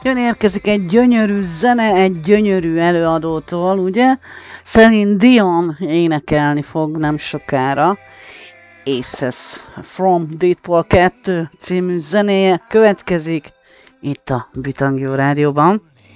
Jön érkezik egy gyönyörű zene, egy gyönyörű előadótól, ugye? Celine Dion énekelni fog nem sokára. Aces from Deadpool 2 című zenéje következik itt a Bitangjó Rádióban.